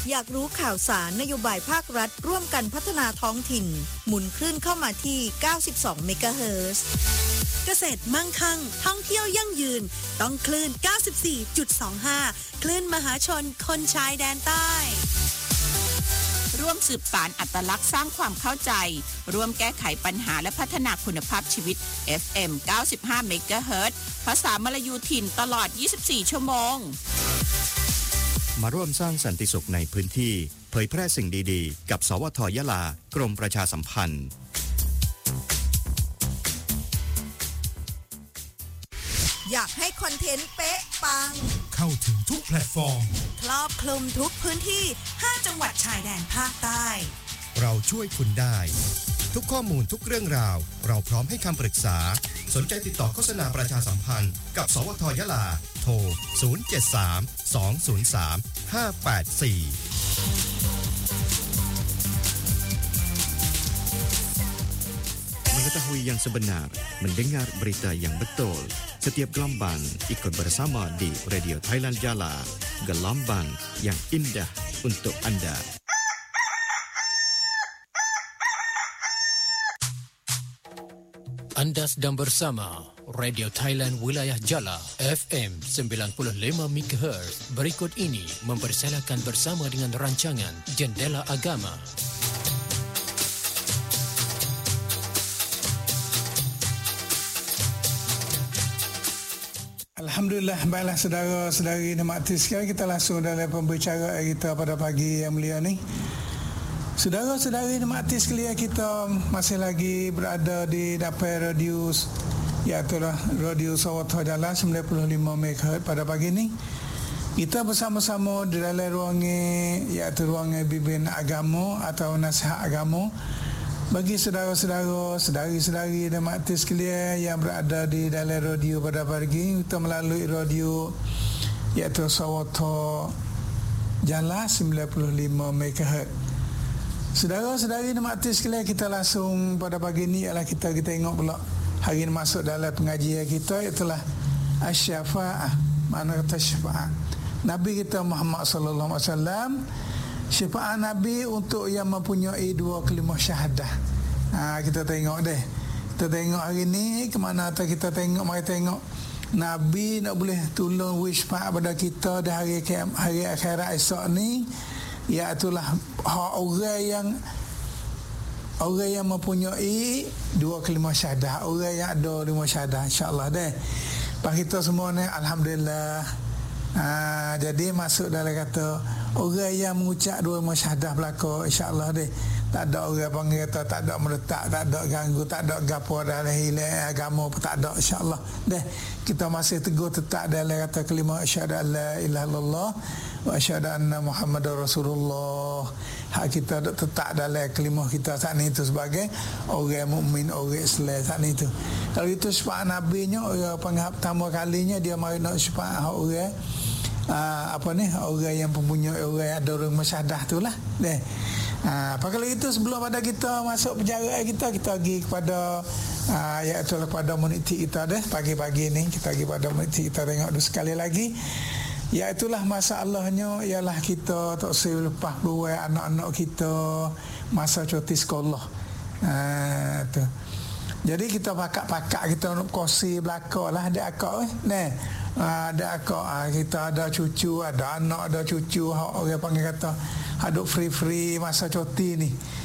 อยากรู้ข่าวสารนโยบายภาครัฐร่วมกันพัฒนาท้องถิ่นหมุนคลื่นเข้ามาที่92เมกะเฮิรตซ์เกษตรมั่งคั่งท่องเที่ยวยั่งยืนต้องคลื่น 94.25 คลื่นมหาชนคนชายแดนใต้ร่วมสืบสานอัตลักษณ์สร้างความเข้าใจร่วมแก้ไขปัญหาและพัฒนาคุณภาพชีวิต FM 95เมกะเฮิรตซ์ภาษามลายูถิ่นตลอด24ชั่วโมงมาร่วมสร้างสันติสุขในพื้นที่เผยแพร่สิ่งดีๆกับสวท.ยะลากรมประชาสัมพันธ์อยากให้คอนเทนต์เป๊ะปังเข้าถึงทุกแพลตฟอร์มครอบคลุมทุกพื้นที่5จังหวัดชายแดนภาคใต้เราช่วยคุณได้ทุกข้อมูลทุกเรื่องราวเราพร้อมให้คำปรึกษาสนใจติดต่อโฆษณาประชาสัมพันธ์กับสวท.ยะลาโทร073 203 584 Mengetahui yang sebenar, mendengar berita yang betul. Setiap gelombang ikut bersama di Radio Thailand Jala, gelombang yang indah untuk anda. Anda sedang bersama Radio Thailand Wilayah Jala FM 95 MHz. Berikut ini mempersilakan bersama dengan rancangan Jendela Agama. Alhamdulillah, baiklah saudara-saudari nikmati sekalian, kita langsung dalam pembicaraan kita pada pagi yang mulia ni. Saudara-saudari nikmati sekalian, kita masih lagi berada di dapat radio, iaitu Radio Sawatha Jala 95 MHz pada pagi ni. Kita bersama-sama di dalam ruangan, iaitu ruangan bimbingan agama atau nasihat agama bagi saudara-saudara, saudari-saudari dan maktis sekalian yang berada di dalam radio pada pagi, kita melalui radio iaitu Sawatha Jala 95 MHz. Saudara-saudari dan maktis sekalian, kita langsung pada pagi ni ialah kita tengok pula hari ini masuk dalam pengajian kita, itulah Asy-Syafa'ah. Mana kata syafaat Nabi kita Muhammad sallallahu alaihi wasallam, syafaat Nabi untuk yang mempunyai dua kalimah syahadah. Kita tengok deh. Kita tengok hari ni ke mana atau kita tengok, mari tengok Nabi nak boleh tolong syafaat pada kita di hari akhirat esok ni, iaitulah orang yang mempunyai dua kalimah syahadah, orang yang ada lima syahadah, insya-Allah deh. Pak kita semua ni alhamdulillah. Jadi masuk dalam kata orang yang mengucap dua syahadah belaka, insya-Allah deh. Tak ada orang panggil kata, tak ada meletak, tak ada ganggu, tak ada gapo dalam hilang agama pun tak ada, insya-Allah deh. Kita masih teguh tetap dalam kata kalimah asyhadu alla ilaha illallah wa asyhadu anna muhammadar rasulullah. Hak kita tetap dalam kalimah kita saat ni itu sebagai orang mukmin, orang Islam saat ni itu. Kalau itu syafaat Nabi-nya, orang panggil pertama kalinya dia mari nak syafaat orang orang yang mempunyai orang ada orang masyahadah itulah deh. Kalau itu sebelum pada kita masuk penjara kita pergi kepada iaitu kepada komuniti kita deh. Pagi-pagi ni kita pergi pada komuniti kita, tengok dulu sekali lagi. Iaitulah masalahnya ialah kita tak usah lepas keluar anak-anak kita masa cuti sekolah. Tu. Jadi kita pakak-pakak kita nak kosi belakang lah ada akak nah. Ada akak kita ada cucu, ada anak, ada cucu, orang panggil kata aduk free masa cuti ni.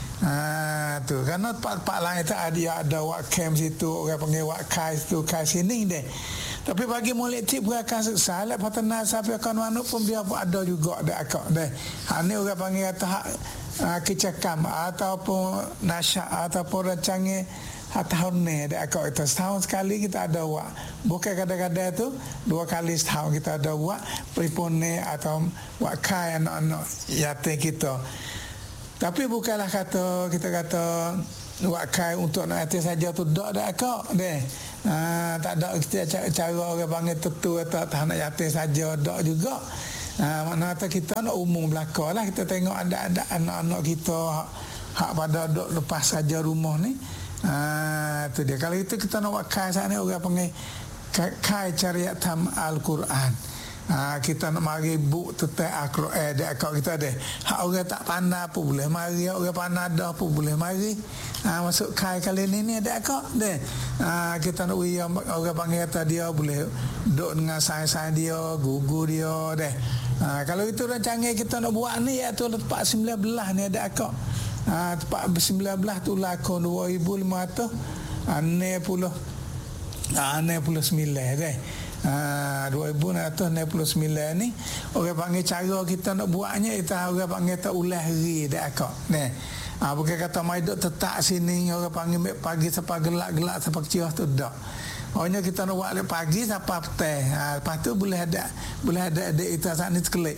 Tu karena tempat-tempat lain tak ada wak camp situ, orang panggil wak kai situ, kai sini deh. Tapi bagi mulik tip berakan salat patana sampai kan manuk pun dia pun ada juga ada akak deh. Ni orang panggil kata kecakam ataupun nasya ataupun rancangan tahun ni ada akak kita setahun sekali kita ada buat, bukan kadang-kadang tu 2 kali setahun kita ada buat peripone atau buat kai anak-anak yatim kita. Tapi bukanlah kita kata buat kai untuk anak yatim saja tu, tak ada akak deh. Tak ada cara orang panggil tentu atau anak yatim saja, tak juga. Mana kata kita nak umum belakang lah, kita tengok ada anak-anak kita hak pada duk lepas saja rumah ni. Tu dia. Kalau itu kita nak buat kai sana, orang panggil kai cariatam Al-Quran. Kita nak mari buk tetek Al-Quran dak akak kita deh. Hak orang tak pandai pun boleh mari, orang pandai dah pun boleh mari. Masuk kai kali ni ada akak deh. Kita nak uya orang panggil kata dia boleh duduk dengan sains-sains dia, gugu dia deh. Kalau itu rancangan kita nak buat ni iaitu tempat 19 ni ada akak. Tempat 19 tu lakon 2500 69 deh. 2969 ni orang panggil cara kita nak buatnya kita orang panggil tak ulah hari dak akak ni. Bukan kata mai duk tetap sini orang panggil pagi sampai gelak-gelak sampai kecil tu dak. Hanya kita nak buat pagi sampai petang. Lepas tu boleh ada kita saat ni terkelik.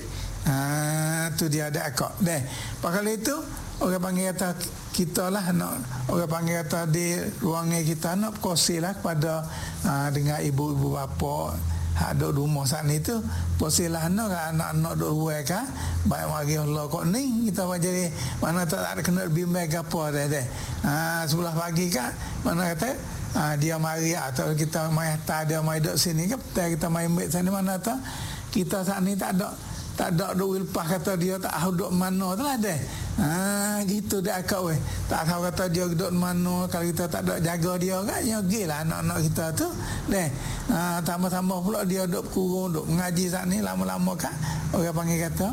Tu dia dak akak deh. Pasal itu orang panggil kata kita lah nak orang panggil kata di ruangan kita nak kosilah kepada dengan ibu-ibu bapa hak duk rumah saat ni tu kosilah nak anak-anak duk ruai kan baik mari Allah kok ni kita jadi mana tak ada kena bimbang apa dah sebelah pagi kan mana kata dia mari atau kita mai hantar dia mai duk sini kan kita mai ambil sana mana tu kita saat ni tak ada duk lepas kata dia tak tahu duk mana tu lah deh. Gitu dah akak weh. Tak tahu kata dia duk mana kalau kita tak ada jaga dia kan ya gilah anak-anak kita tu deh. Tambah-tambah pula dia duk kurung duk mengaji saat ni lama-lama kan orang panggil kata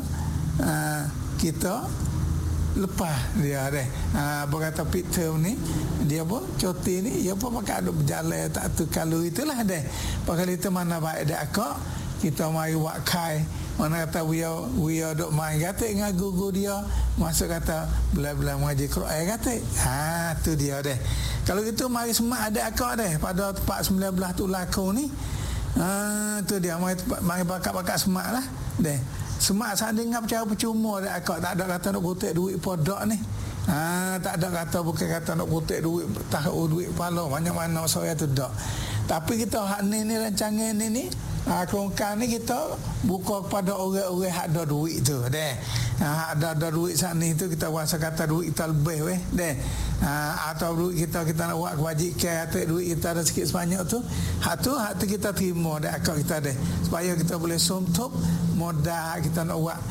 kita lepas dia deh. Berkata Peter ni dia pun cuti ni dia pun pakai duk berjalan tak tu kalau itulah deh. Pasal itu mana baik dak akak kita mari buat kai mana kata we duk main kata dengan gugu dia masuk kata belah-belah mengaji Quran kata tu dia deh. Kalau gitu mari semak ada akak deh pada tempat 19 tu laku ni tu dia mari bakak-bakak semak lah deh. Semak saat dengar cara percuma dah akak tak ada kata nak putik duit podok ni. Tak ada kata bukan kata nak putik duit tahu duit pala mana-mana saya tu dak. Tapi kita hak ni rancangan ni kerongkan ni kita buka kepada orang-orang hak ada duit tu deh. Hak ada duit saat ni tu kita rasa kata duit kita lebih weh deh. Atau duit kita nak buat kebajikan atau duit kita ada sikit sebanyak tu hak tu kita terima dah akak kita deh supaya kita boleh suntup modal kita nak buat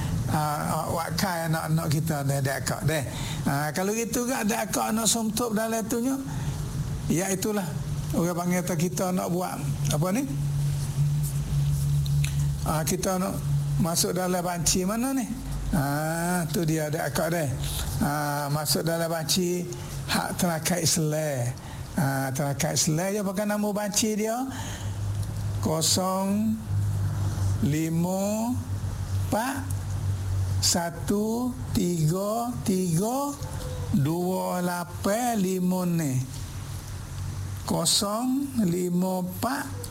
kai anak-anak kita deh akak deh. Kalau gitu kan ada akak nak suntup dalam tunya ya itulah orang panggil kita nak buat apa ni kita nak masuk dalam banci mana ni tu dia ada akak deh. Masuk dalam banci hak terakat Islam terakat Islam dia pakai nama banci dia 054 133 2856 ni 054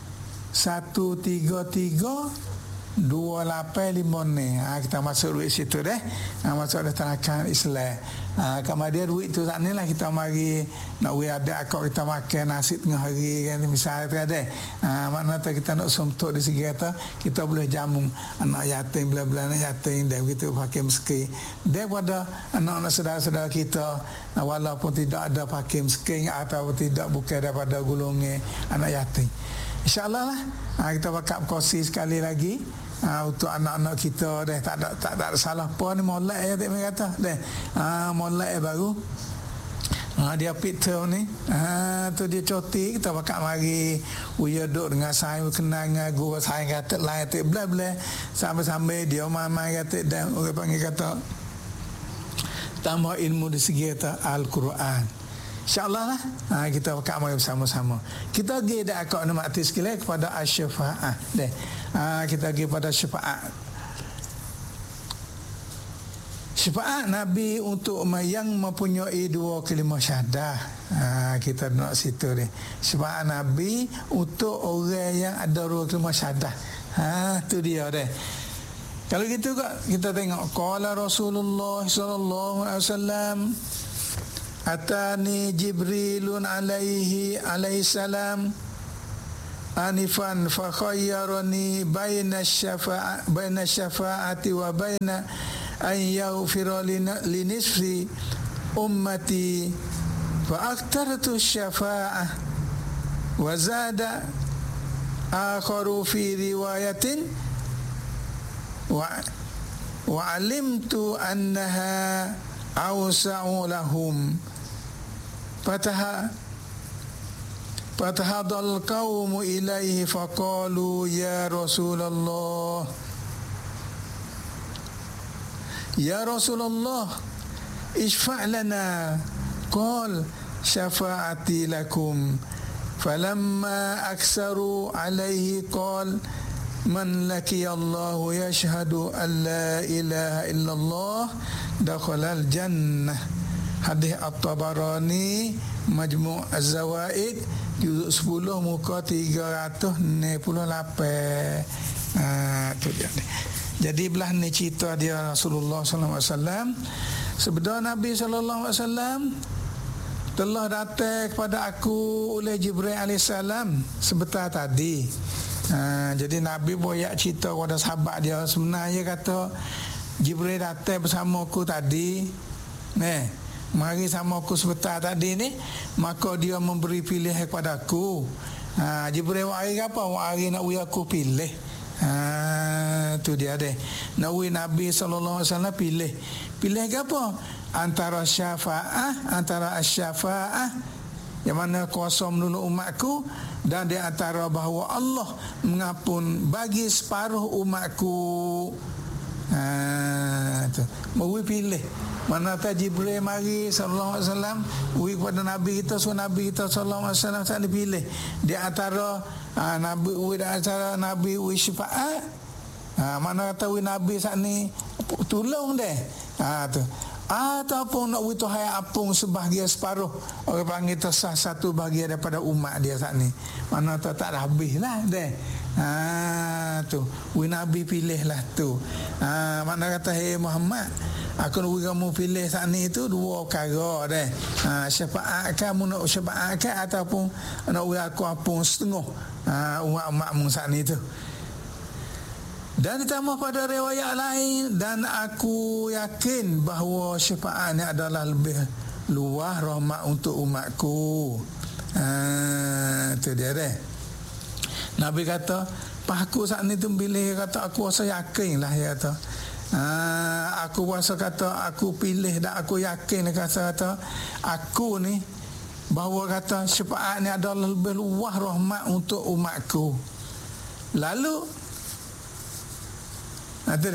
133 2856 ni kita masuk duit situ deh. Masuk ada terakan Islam. Kemudian duit tu tak ni lah kita mari nak ada akak kita makan nasi tengah hari kan misalnya tu ada. Makna tu kita nak suntuk di segi kata kita boleh jamu anak yatim bila-bila anak yatim dan begitu pakai miskin daripada anak-anak saudara-saudara kita walaupun tidak ada pakai miskin atau tidak bukan daripada golongan anak yatim. InsyaAllah lah kita bakal berkongsi sekali lagi untuk anak-anak kita deh tak ada salah apa ni molek ya tak kata deh molek baru dia Peter ni tu dia cuti kita bakal mari uya duduk dengan saya kenal dengan guru saya kata lain tak bla-bla sampai-sampai dia mamai kata dan orang panggil kata tambah ilmu di segi kata Al-Quran. InsyaAllah lah kita bakal mari bersama-sama. Kita pergi dah akak nak mati sekali kepada Asy-Syafa'ah deh. Kita pergi pada syafaat. Syafaat Nabi untuk yang mempunyai 2 kalimah syahadah. Kita nak situ deh. Syafaat Nabi untuk orang yang ada 2 kalimah syahadah. Tu dia deh. Kalau gitu kita tengok qala Rasulullah sallallahu alaihi wasallam atani Jibrilun alaihi salam anifan fa khayyarani baina syafa'ati wa baina an yaghfira li nisfi ummati fa aktartu syafa'ah wa zada akharu fi riwayatin wa alimtu annaha awsa'u lahum fatahadal qaumu ilaihi faqalu ya Rasulullah isfa' lana qal syafa'ati lakum falamma aksaru alaihi qal man laqiyallahu yashhadu an la ilaha illallah dakhalal jannah. Hadis At-Tabarani Majmu' Az-Zawaid juzuk 10 muka 398. Tu dia. Jadi belah ni cerita dia Rasulullah sallallahu alaihi wasallam. Sebenarnya Nabi sallallahu alaihi wasallam telah datang kepada aku oleh Jibril alaihissalam sebentar tadi. Jadi Nabi boyak cerita kepada sahabat dia, sebenarnya kata Jibril datang bersama aku tadi. Mari sama aku sebentar tadi ni, maka dia memberi pilihan kepada aku. Jibril wahai apa? Wahai nak aku pilih. Tu dia deh. Nabi sallallahu alaihi wasallam pilih ke apa? Antara syafaah, antara asy-syafaah yang mana kuasa menolong umatku, dan di antara bahawa Allah mengampun bagi separuh umatku. Tu. Mau pilih. Mana kata Jibril mari sallallahu alaihi wasallam ui kepada Nabi kita, so Nabi kita sallallahu alaihi wasallam tak dipilih. Di antara Nabi ui, di antara Nabi ui syafaat. Mana kata ui Nabi saat ni tolong deh. Tu. Ataupun nak ui Tuhan apung sebahagian separuh, orang panggil tersah satu bahagian daripada umat dia saat ni. Mana kata tak dah habis lah deh. Tu ui Nabi pilih lah tu. Mana kata hey Muhammad, aku nak kamu pilih saat ni itu dua perkara deh. Syafaat kamu nak syafaat ke ataupun nak aku apung setengah umat-umatmu saat ni tu. Dan ditambah pada riwayat lain, dan aku yakin bahawa syafaat ni adalah lebih luas rahmat untuk umatku. Itu dia deh. Nabi kata, aku saat ni tu pilih, kata aku rasa yakin lah, dia kata. Aku rasa kata aku pilih dan aku yakin kata aku ni bahawa kata syafaat ni adalah lebih luas rahmat untuk umatku. Lalu itu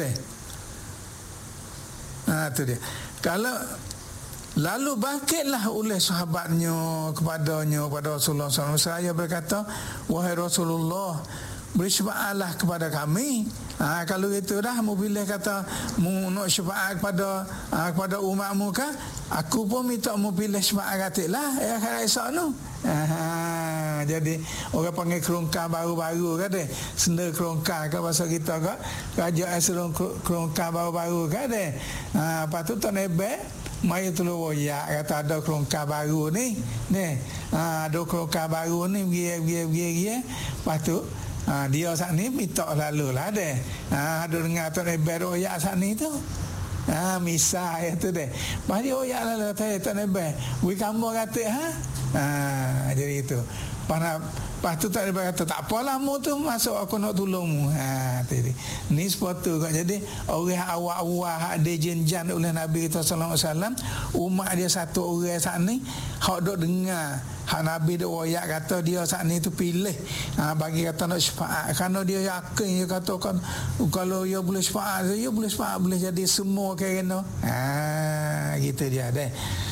dia. Kalau lalu bangkitlah oleh sahabatnya kepada Rasulullah SAW. Saya berkata, wahai Rasulullah, beri syafaatlah kepada kami. Kalau itu dah mu pilih kata mu nak syafaat kepada umatmu kan, aku pun minta mu pilih syafaat katiklah ya akhirat esok tu. Jadi orang panggil kerongkang baru-baru kan deh, senda kerongkang kan bahasa kita kan, kerajaan serong kerongkang baru-baru kan deh. Lepas tu tak nebek mai telur royak kata ada kerongkang baru ni ada kerongkang baru ni gier. Lepas tu dia saat ni minta lalu lah deh. Ada dengar tu nebek royak saat ni tu. Misal itu deh. Pas dia royak lalu tak nebek. Wi kamu kata jadi itu. Lepas tu tak ada kata tak apalah mu tu masuk aku nak tolongmu. Ni sepatu kan. Jadi orang awak-awak hak dijenjan oleh Nabi kita sallallahu alaihi wasallam, umat dia satu orang saat ni hak dok dengar hak Nabi dok royak kata dia saat ni tu pilih bagi kata nak syafaat, kerana dia yakin dia katakan kalau dia boleh syafaat boleh jadi semua kena. Gitu dia deh.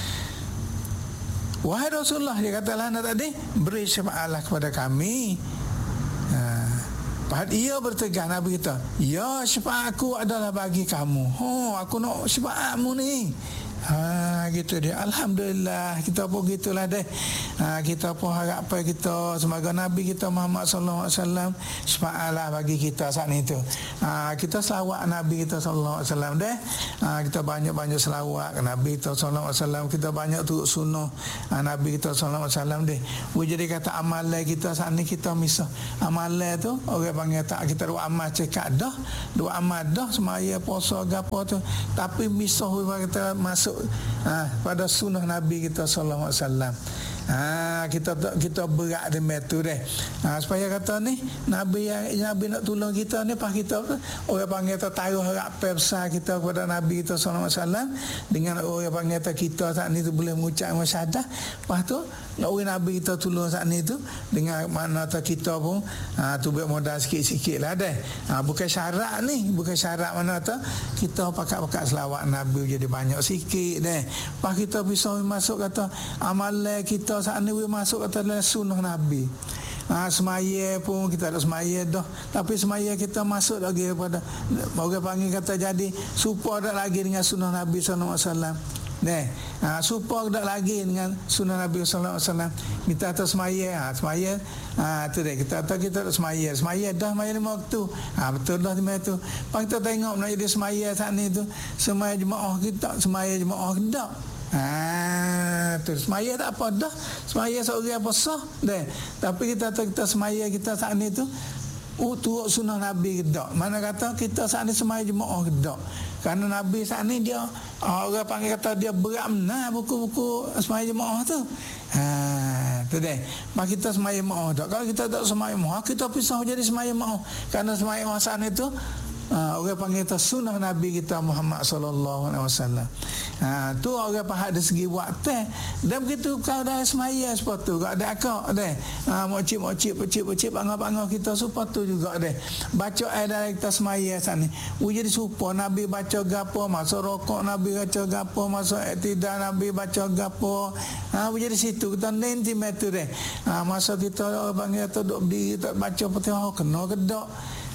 Wahai Rasulullah, dia katalah tadi, beri syafaatlah kepada kami. Padahal ia bertegas Nabi kita, ya syafaat aku adalah bagi kamu. Aku nak syafaatmu ni. Gitu dia. Alhamdulillah, kita pun gitulah deh. Kita pun harap apa kita semoga Nabi kita Muhammad sallallahu alaihi wasallam syafaatlah bagi kita saat itu. Kita selawat Nabi kita sallallahu alaihi wasallam deh. Kita banyak-banyak selawat ke Nabi kita sallallahu alaihi wasallam, kita banyak turut sunnah Nabi kita sallallahu alaihi wasallam deh. Jadi kata amalan kita saat ni kita misah. Amalan tu orang panggil tak kita doa amal cekak dah, doa amal dah semaya puasa gapo tu, tapi misah kita masuk pada sunnah Nabi kita sallallahu alaihi wasallam. Kita berat demi tu deh. Supaya kata ni Nabi nak tolong kita ni, pas kita orang panggil tu taruh harapan besar kita kepada Nabi kita sallallahu alaihi wasallam, dengan orang panggil kita saat ni tu boleh mengucap syahadah. Pas tu orang Nabi kita tolong saat ni tu dengan makna kita pun tu buat modal sikit-sikit lah deh. Bukan syarat ni, bukan syarat mana tu kita pakat selawat Nabi jadi banyak sikit deh. Pas kita bisa masuk kata amalan kita saat ni masuk kata dalam sunnah Nabi. Semaya pun kita ada semaya dah, tapi semaya kita masuk lagi kepada orang panggil kata jadi supaya dak lagi dengan sunnah Nabi sallallahu alaihi wasallam. Supaya dak lagi dengan sunnah Nabi sallallahu alaihi wasallam. Minta atas semaya, semaya tu deh kita semaya dah semaya 5 waktu. Betul dah semaya tu. Pak kita tengok nak jadi semaya saat ni tu, semaya jemaah kita, semaya jemaah dak. Tu semaya tak apa dah, semaya seorang apa sah deh. Tapi kita semaya kita saat ni tu turut sunnah Nabi dak. Mana kata kita saat ni semaya jemaah dak. Karena Nabi saat ni dia orang panggil kata dia berat benar buku-buku semaya jemaah tu. Tu deh. Mak kita semaya jemaah dak. Kalau kita tak semaya jemaah, kita pisah jadi semaya jemaah. Karena semaya jemaah saat ni tu orang panggil itu sunnah Nabi kita Muhammad sallallahu alaihi wasallam. Tu orang faham dari segi waktu. Dan begitu kalau dah semaya sepatu gak ada akak deh. Mocip bangau kita sepatu juga deh. Baca ayat kita semaya sana. Jadi supaya Nabi baca gapo, masuk rokok Nabi baca gapo, masuk iktidal Nabi baca gapo. Jadi situ kita nanti metu deh. Masa kita orang panggil tu duduk berdiri tak baca Fatihah kena kedak.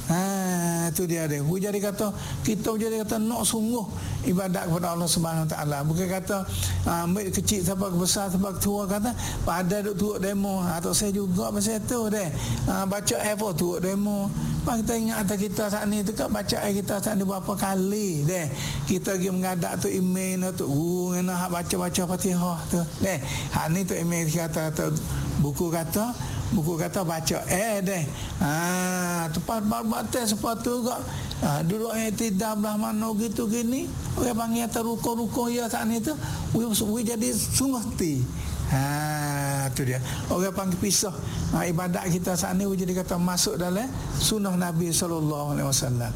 Tu dia dia. Jadi kata kita jadi kata nak sungguh ibadat kepada Allah Subhanahu Wa Taala. Bukan kata ambil kecil sampai besar sampai tua kata pada duk turut demo atau saya juga macam tu deh. Baca apa turut demo. Pas kita ingat atas kita saat ni tu kan baca kita saat ni berapa kali deh. Kita pergi mengadak tu email tu nak baca Fatihah tu deh. Hak ni tu email kata buku kata baca deh. Tepat batas sepatu juga. Duduk iktidal belah mana gitu gini. Orang panggil atas ruko-ruko ya saat ni tu. Jadi sungguh ti. Tu dia. Orang panggil pisah. Ibadat kita saat ni jadi kata masuk dalam sunnah Nabi sallallahu alaihi wasallam.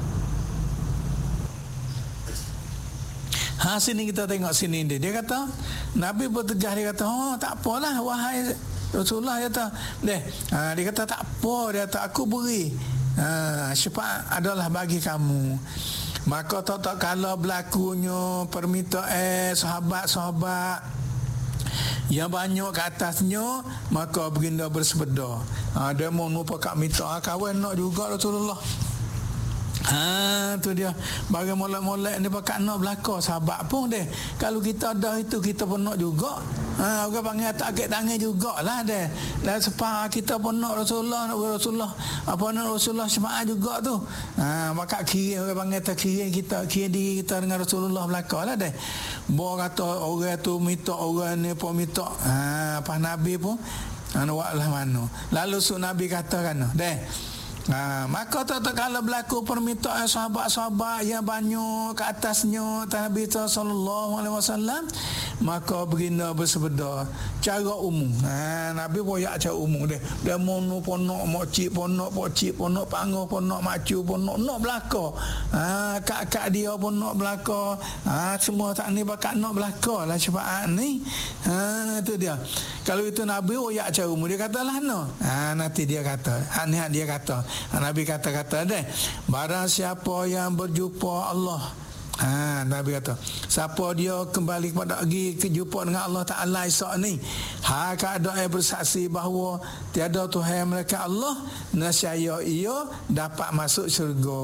Sini kita tengok sini dia kata Nabi bertegas dia kata tak apalah wahai Rasulullah kata dia kata tak apa, dia kata aku beri syafaat adalah bagi kamu. Maka tak kala berlakunya permintaan sahabat-sahabat yang banyak ke atasnya, maka baginda bersabda dia mau lupa kak minta kawan nak juga Rasulullah. Tu dia. Bagi molek-molek ni pakat nak belaka sahabat pun deh. Kalau kita dah itu kita pun nak juga. Orang panggil tak akik tangan jugalah deh. Dan sebab kita pun nak Rasulullah, apa nak Rasulullah syafaat juga tu. Maka kira orang panggil tak kira diri kita dengan Rasulullah belakalah deh. Bawa kata orang tu minta, orang ni pun minta. Pas Nabi pun buatlah mana. Lalu Nabi katakan deh. Maka tak kalau berlaku permintaan sahabat-sahabat yang banyak ke atasnya Nabi sallallahu alaihi wasallam, maka baginda bersabda cara umum. Nabi boyak cara umum dia mono ponok mocik ponok pocik ponok pangoh ponok macu ponok nak belaka. Kak dia pun nak belaka. Semua tak ni bakat nak belaka lah syafaat ni. Tu dia. Kalau itu Nabi boyak cara umum, dia katalah nanti dia kata dia kata Nabi kata deh, barang siapa yang berjumpa Allah, Nabi kata siapa dia kembali kepada jumpa dengan Allah Ta'ala esok ni, keadaan bersaksi bahawa tiada Tuhan melainkan Allah, nescaya ia dapat masuk syurga.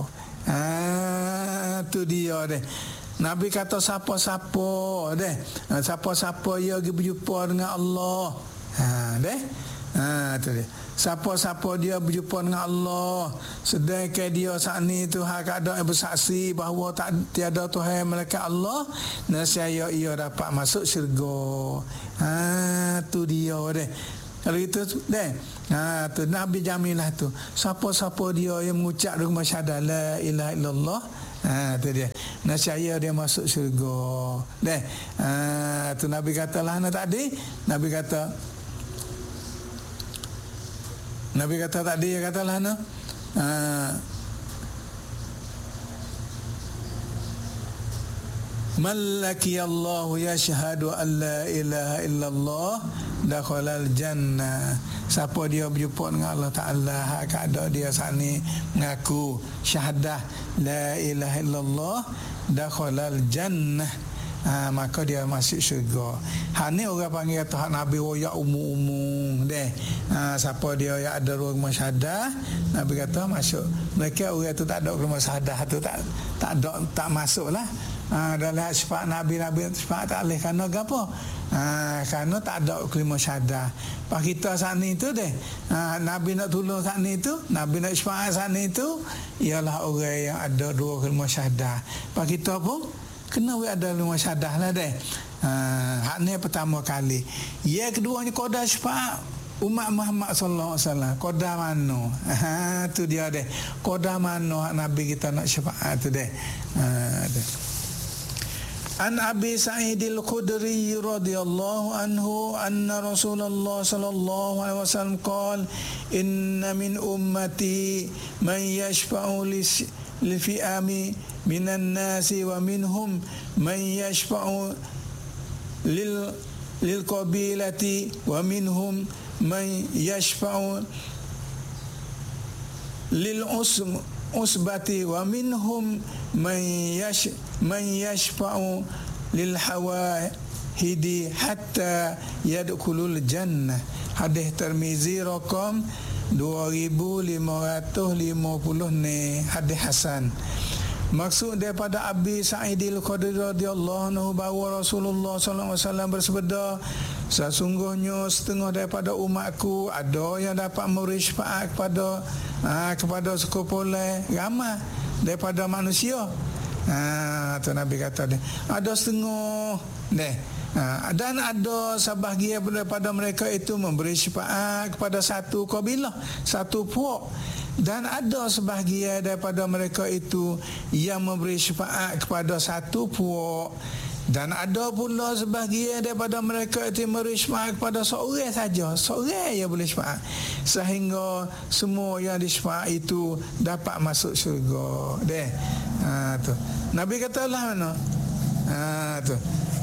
Tu dia deh. Nabi kata siapa-siapa deh, siapa-siapa yang pergi berjumpa dengan Allah, deh. Tu dia. Siapa-siapa dia berjumpa dengan Allah sedangkan dia saat ni tu keadaan bersaksi bahawa tiada Tuhan melainkan Allah, nescaya ia dapat masuk syurga. Tu dia deh. Kalau itu deh. Tu Nabi jamilah tu. Siapa-siapa dia yang mengucap dengan syahadat la ilaha illallah, Tu dia. Nescaya dia masuk syurga. Deh. Tu Nabi katalah tadi, Nabi kata tadi dia katalah Malaki Allah yashhadu an la ilaha illallah dakhalal jannah. Siapa dia berjumpa dengan Allah Ta'ala, hak ada dia saat ni mengaku syahadah la ilaha illallah dakhalal jannah, maka dia masuk syurga. Hak ni orang panggil kata hak Nabi royak umum-umum deh. Siapa dia yang ada rumah syahadah, Nabi kata masuk. Mereka orang tu tak ada rumah syahadah tu tak masuklah. Dalam sifat Nabi sifat tak boleh kerana apa? Kerana tak ada kelima syahadah. Pak kita saat ni tu deh. Nabi nak tolong saat ni tu, Nabi nak syafaat saat ni tu ialah orang yang ada dua kelima syahadah. Pak kita pun kena ada kelima syahadah lah deh. Hak ni pertama kali. Yang keduanya qada syafaat umat Muhammad sallallahu alaihi wasallam. Qada mano. Tu dia deh. Qada mano hak Nabi kita nak syafaat tu deh. An Abi Sa'id al-Khudri radhiyallahu anhu anna Rasulullah sallallahu alaihi wasallam qala inna min ummati man yashfa'u li fi'ami minan nasi wa minhum man yashfa'u lil qabilati wa minhum man yashfa'u lil usbati wa minhum man yashfa'u lil hawahidi hatta yadkhulul jannah. Hadis Tirmizi rakam 2550 ni, hadis hasan. Maksud daripada Abi Sa'id al-Khudri radhiyallahu anhu bahawa Rasulullah sallallahu alaihi wasallam bersabda, sesungguhnya setengah daripada umatku ada yang dapat memberi syafaat kepada sekumpulan ramai daripada manusia. Tu Nabi kata dia ada setengah deh. Dan ada sebahagian daripada mereka itu memberi syafaat kepada satu kabilah, satu puak. Dan ada sebahagian daripada mereka itu yang memberi syafaat kepada satu puak. Dan ada pula sebahagian daripada mereka itu memberi syafaat kepada seorang saja, seorang yang boleh syafaat, sehingga semua yang disyafaat itu dapat masuk syurga. Deh. Tu Nabi katalah mana? Tu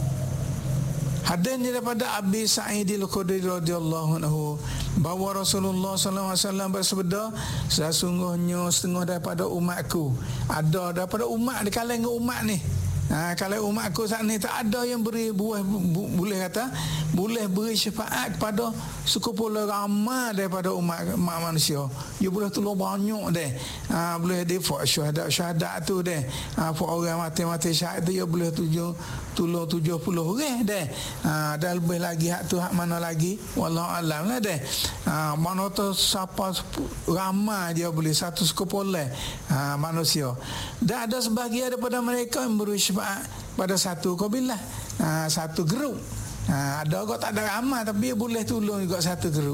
hadis ni daripada Abi Sa'id al-Khudri radhiyallahu anhu bahawa Rasulullah sallallahu alaihi wasallam bersabda, sesungguhnya setengah daripada umatku, ada daripada umat di kalangan umat ni. Kalau umatku saat ni tak ada yang beri boleh kata boleh beri syafaat kepada sekumpulan ramai daripada umat manusia. Dia boleh tolong banyak deh. Boleh dia buat syahadat tu deh. Buat orang mati syahid tu dia boleh tolong 70 orang deh. Dan lebih lagi hak tu hak mana lagi? Wallahu alam lah deh. Mana tu siapa ramai dia boleh satu sekumpulan manusia. Dan ada sebahagian daripada mereka yang beri syafaat pada satu kabilah, satu grup. Ada orang tak ada ramai tapi dia boleh tolong juga satu grup.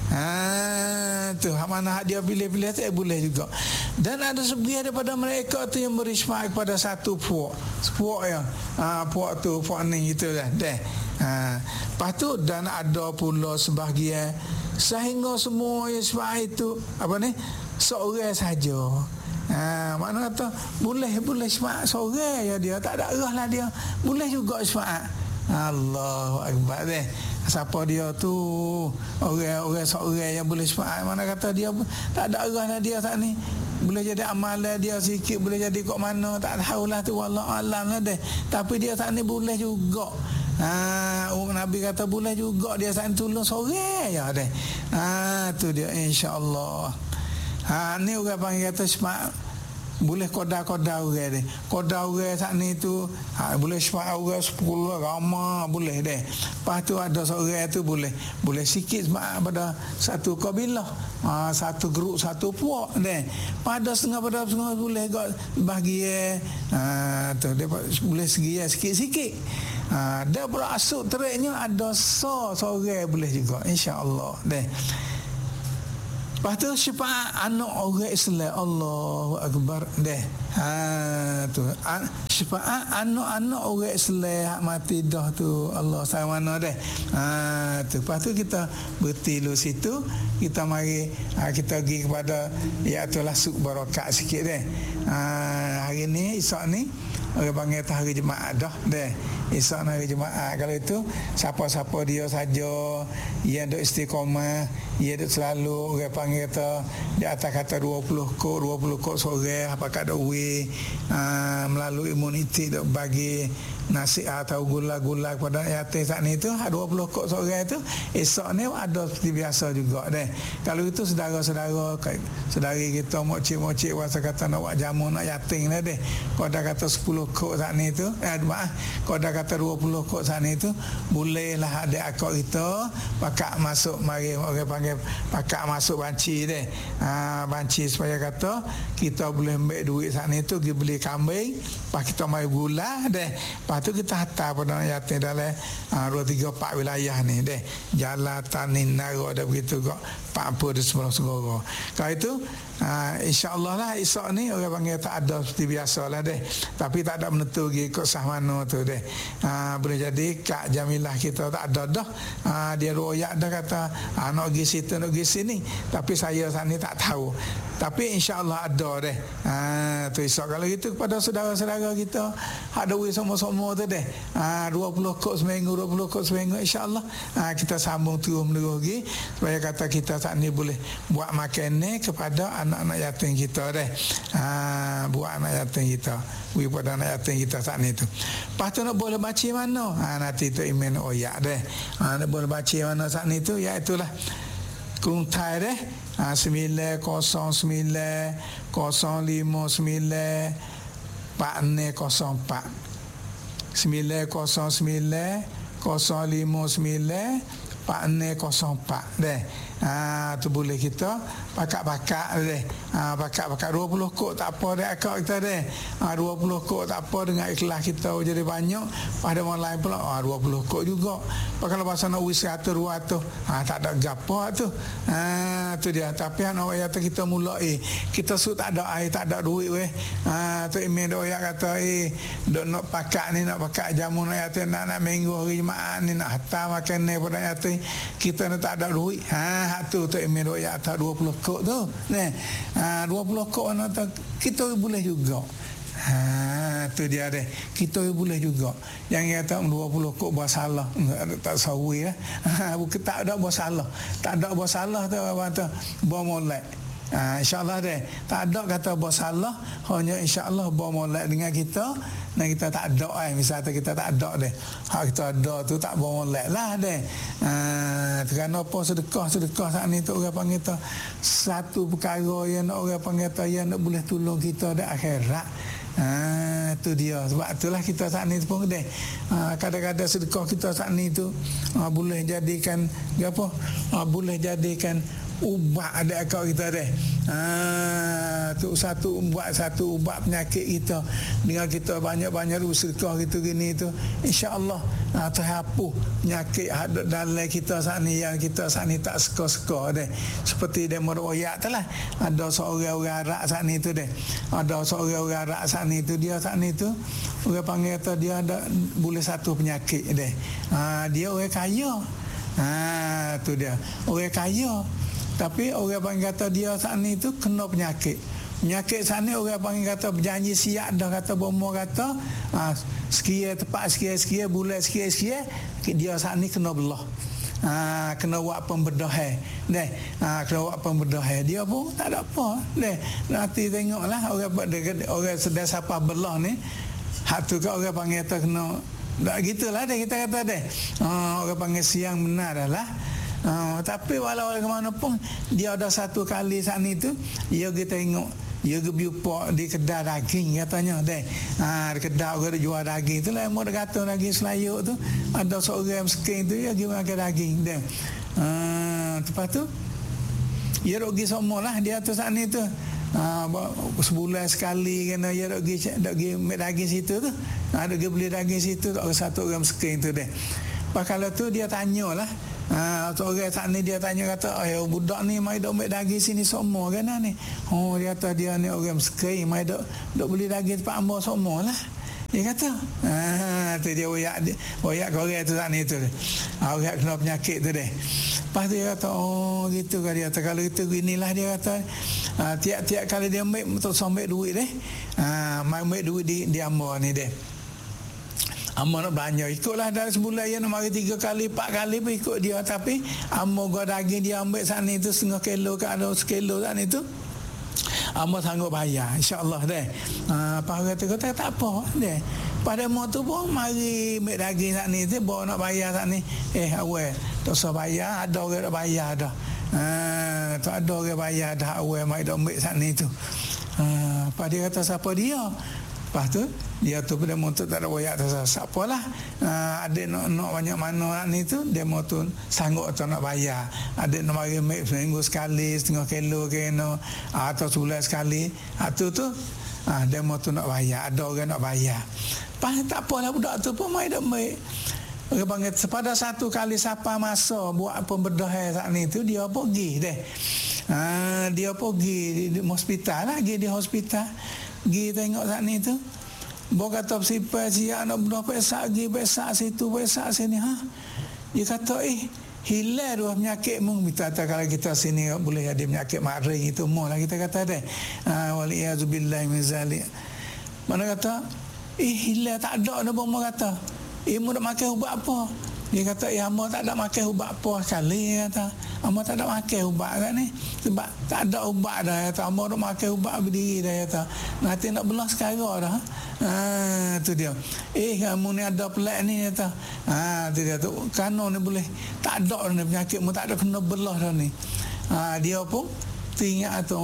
Tu mana dia pilih-pilih tu boleh juga. Dan ada sebahagian daripada mereka tu yang beri syafaat kepada satu puak ya. Puak tu puak ni itulah deh. Lepas tu dan ada pula sebahagian sehingga semua yang syafaat itu seorang saja. Mana kata boleh syafaat seorang ya, dia tak ada erah lah dia boleh juga syafaat. Allahu akbar deh. Siapa dia tu orang seorang yang boleh syafaat, mana kata dia tak ada erah lah dia saat ni, boleh jadi amalan dia sikit, boleh jadi kok mana tak tahulah tu, wallahu alam lah deh. Tapi dia saat ni boleh juga. Nabi kata boleh juga dia saat ni tolong seorang ya deh. Tu dia insya-Allah. Ni orang panggil kata syafaat boleh koda-koda orang deh. Koda orang saat ni tu boleh syafaat orang 10 ramai boleh deh. Lepas tu ada seorang tu boleh sikit syafaat pada satu kabilah, satu grup, satu puak deh. Pada setengah boleh gak bahagian tu dia boleh sikit-sikit. Dia berasuk teriknya ada seorang boleh juga insya-Allah deh. Lepas tu syafaat anak orang Islam, Allahu Akbar deh. Tu syafaat anak-anak orang Islam hak mati dah tu, Allah sayang mana deh. Tu lepas tu kita bertilu situ, kita mari kita pergi kepada iaitu lasuk barakat sikit deh. Hari ni esok ni orang panggil hari Jumaat dah deh. Esok hari Jumaat. Kalau itu siapa-siapa dia saja yang duk istiqamah, ia duk selalu orang panggil kata di atas kata 20 kok sore apa kat we melalui imuniti duk bagi nasi atau gula-gula kepada yatim saat ni tu 20 kok sore tu, esok ni ada seperti biasa juga deh. Kalau itu saudara-saudara saudari kita mokcik-mokcik wasa kata nak buat jamu nak yatim lah deh. Kalau dah kata 10 kok saat ni tu kalau dah kata 20 kok saat ni tu, bolehlah adik akak kita pakak masuk mari orang panggil pakak masuk banci deh. Banci supaya kata kita boleh ambil duit saat ni tu pergi beli kambing, lepas kita mari gula deh. Tu kita hantar pada yatim dalam 2-3-4 wilayah ni deh. Jalan Tanin Naro ada begitu kok. Apa di sebelah segara. Kalau itu insya-Allah lah esok ni orang panggil tak ada seperti biasa lah deh. Tapi tak ada menentu lagi ikut sah mana tu deh. Boleh jadi Kak Jamilah kita tak ada dah. Dia royak dah kata nak pergi situ nak pergi sini. Tapi saya saat ni tak tahu. Tapi insya-Allah ada deh. Tu esok kalau gitu kepada saudara-saudara kita ada duit semua-semua tu deh. 20 kok seminggu, 20 kok seminggu insya-Allah kita sambung terus menerus lagi supaya kata kita saat ni boleh buat makan ni kepada anak-anak yatim kita deh. Buat anak yatim kita, beri pada anak yatim kita saat ni tu. Lepas tu nak boleh baca mana? Nanti tu email oyak deh. Nak boleh baca mana saat ni tu, iaitulah Kuntai deh. 909 059 4404 909 059 4404 deh. Tu boleh kita pakak-pakak deh. Pakak-pakak 20 kok tak apa deh akak kita deh. 20 kok tak apa dengan ikhlas kita jadi banyak. Pada orang lain pula 20 kok juga. Kalau pasal nak wis 100 tak ada gapo tu. Tu dia. Tapi anak ayat kita mulai kita tak ada air, tak ada duit weh. Tu email doa kata dok nak pakak ni, nak pakak jamu ayat nak minggu hari Jumaat ni nak hantar makan ni pada ayat kita nak tak ada duit. Tu email doa tak 20 kok tu. Ni 20 kok nak kita boleh juga. Tu dia deh. Kita boleh juga. Yang kata 20 kok buat salah. Tak sawi lah. Bukan tak ada buat salah. Tak ada buat salah tu apa tu. Buat molek. InsyaAllah deh. Tak ada kata buat salah. Hanya insyaAllah buat molek dengan kita. Dan kita tak ada misalnya kita tak ada deh. Hak kita ada tu tak buat molek lah deh. Kerana apa sedekah saat ni tu orang panggil tu satu perkara yang orang panggil tu yang nak boleh tolong kita di akhirat. Tu dia. Sebab itulah kita saat ni pun deh. Kadang-kadang sedekah kita saat ni tu boleh jadikan apa? Boleh jadikan ubat ada akak kita deh. Tu satu ubat penyakit kita. Dengan kita banyak-banyak sedekah gitu gini tu, insya-Allah terhapus penyakit ada dalam kita saat ni yang kita saat ni tak suka-suka deh. Seperti demo royak tu lah. Ada seorang orang Arab saat ni tu deh. Ada seorang orang Arab saat ni tu, dia saat ni tu orang panggil tu dia ada boleh satu penyakit deh. Dia orang kaya. Tu dia. Orang kaya. Tapi orang panggil kata dia saat ni tu kena penyakit. Penyakit saat ni orang panggil kata berjanji siap dah kata bomo kata sekian tepat sekian bulan sekian dia saat ni kena belah. Kena buat pembedahan. Kena buat pembedahan. Dia pun tak ada apa. Nanti tengoklah orang sedang siapa belah ni. Hak tu kan orang panggil kata kena tak gitulah deh kita kata deh. Orang panggil siang benar dah lah. Tapi walau ke mana pun dia ada satu kali saat ni tu dia kita tengok dia pergi jumpa di kedai daging katanya deh. Di kedai orang jual daging tu lah mau kata daging selayuk tu ada seorang miskin tu dia pergi makan daging deh. Lepas tu dia pergi semualah dia tu saat ni tu sebulan sekali kena dia pergi daging situ tu. Ada pergi beli daging situ ada satu orang miskin tu deh. Kalau tu dia tanyalah Tu orang saat ni dia tanya kata, budak ni mai dok ambil daging sini semua kan ni. Dia kata dia ni orang miskin, mai dok beli daging tempat ambo semua lah. Dia kata, tu dia oyak korek tu saat ni tu. Oyak kena penyakit tu deh. Lepas tu dia kata, gitu kan dia kata, kalau itu inilah dia kata, tiap-tiap kali dia ambil, untuk ambil duit deh. Ambil duit di ambo ni deh. Ambo nak belanja, ikutlah dari sebulan ya nak mari 3 kali 4 kali pun ikut dia, tapi ambo gua daging dia ambil saat ni tu 1/2 kilo ke ada 1 kilo saat ni tu. Ambo sanggup bayar, insya-Allah deh. Apa kata tak apa deh. Pada mu tu pun mari ambil daging saat ni tu bawa nak bayar saat ni. Awal tak usah bayar, ada orang nak bayar dah. Tak ada orang bayar dah awal mai dak ambil saat ni tu. Apa dia kata siapa dia? Lepas tu dia tu pada motor tak ada wayak tu siapalah. Adik nak banyak mana ni tu dia motor sanggup atau nak bayar. Adik nak mari ambil seminggu sekali 1/2 kilo ke atau sebulan sekali. Tu dia motor nak bayar, ada orang nak bayar. Pas tak apalah budak tu pun mai dak ambil. Orang panggil pada satu kali siapa masa buat pembedah saat ni tu dia pergi deh. Dia pergi di hospital lah, pergi di hospital. Pergi tengok saat ni tu. Bawa kata siapa siap nak bedah pesak situ pesak sini. Dia kata hilang dua penyakit mu. Kita kata kalau kita sini boleh ada penyakit maring itu mu lah kita kata deh. Waliyazubillah min zalik. Mana kata hilang tak ada dah mu kata. Mu nak makan ubat apa? Dia kata hamba tak ada makan ubat apa sekali. Dia kata hamba tak ada makan ubat kan ni. Sebab tak ada ubat dah. Kata hamba nak makan ubat berdiri dah. Kata nanti nak belah sekarang dah. Tu dia. Kamu ni ada pelik ni. Kata tu dia tu. Kano ni boleh tak ada ni penyakit mu tak ada kena belah dah ni. Dia pun teringat tu.